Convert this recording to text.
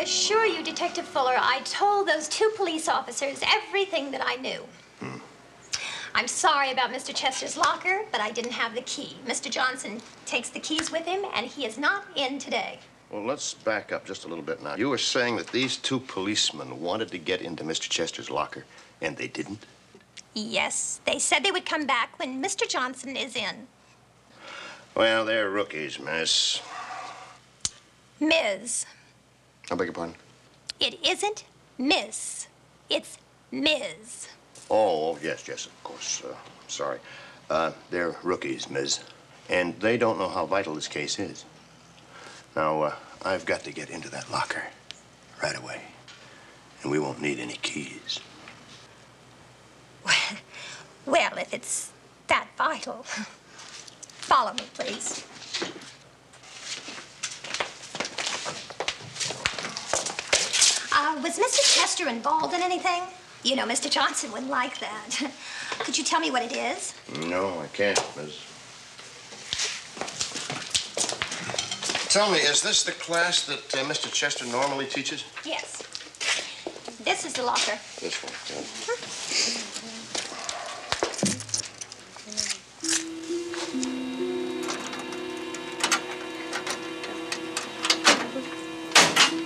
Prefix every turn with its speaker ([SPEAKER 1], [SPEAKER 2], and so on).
[SPEAKER 1] assure you, Detective Fuller, I told those 2 police officers everything that I knew. I'm sorry about Mr. Chester's locker, but I didn't have the key. Mr. Johnson takes the keys with him, and he is not in today.
[SPEAKER 2] Well, let's back up just a little bit now. You were saying that these 2 policemen wanted to get into Mr. Chester's locker, and they didn't?
[SPEAKER 1] Yes, they said they would come back when Mr. Johnson is in.
[SPEAKER 2] Well, they're rookies, miss.
[SPEAKER 1] Ms.
[SPEAKER 2] I beg your pardon?
[SPEAKER 1] It isn't Miss. It's Ms.
[SPEAKER 2] Oh, yes, of course. Sorry. They're rookies, miss. And they don't know how vital this case is. Now, I've got to get into that locker right away. And we won't need any keys.
[SPEAKER 1] Well, if it's that vital, follow me, please. Was Mr. Chester involved in anything? You know, Mr. Johnson wouldn't like that. Could you tell me what it is?
[SPEAKER 2] No, I can't, miss. Tell me, is this the class that Mr. Chester normally teaches?
[SPEAKER 1] Yes. This is the locker.
[SPEAKER 2] This one, yeah.